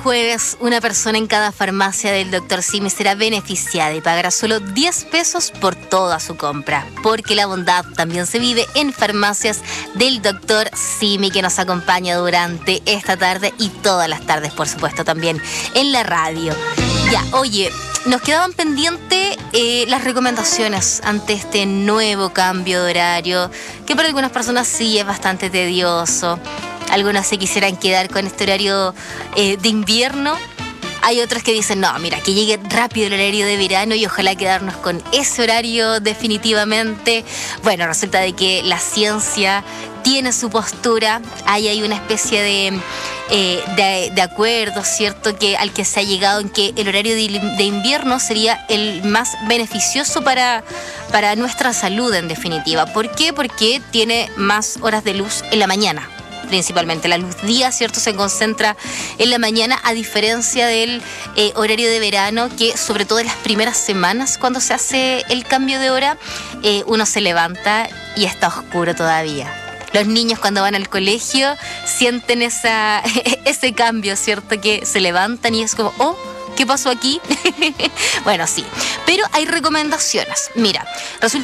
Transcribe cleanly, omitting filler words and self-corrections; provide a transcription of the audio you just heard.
jueves, una persona en cada farmacia del Dr. Simi será beneficiada y pagará solo 10 pesos por toda su compra, porque la bondad también se vive en farmacias del Dr. Simi, que nos acompaña durante esta tarde y todas las tardes, por supuesto, también en la radio. Ya, oye, nos quedaban pendientes las recomendaciones ante este nuevo cambio de horario, que para algunas personas sí es bastante tedioso. Algunos se quisieran quedar con este horario de invierno. Hay otros que dicen, no, mira, que llegue rápido el horario de verano y ojalá quedarnos con ese horario definitivamente. Bueno, resulta de que la ciencia tiene su postura. Ahí hay una especie de acuerdo, ¿cierto?, que al que se ha llegado en que el horario de invierno sería el más beneficioso para nuestra salud, en definitiva. ¿Por qué? Porque tiene más horas de luz en la mañana. Principalmente la luz día, ¿cierto?, se concentra en la mañana, a diferencia del horario de verano, que sobre todo en las primeras semanas, cuando se hace el cambio de hora, uno se levanta y está oscuro todavía. Los niños, cuando van al colegio, sienten ese cambio, ¿cierto?, que se levantan y es como, oh, ¿qué pasó aquí? Bueno, sí, pero hay recomendaciones. Mira, resulta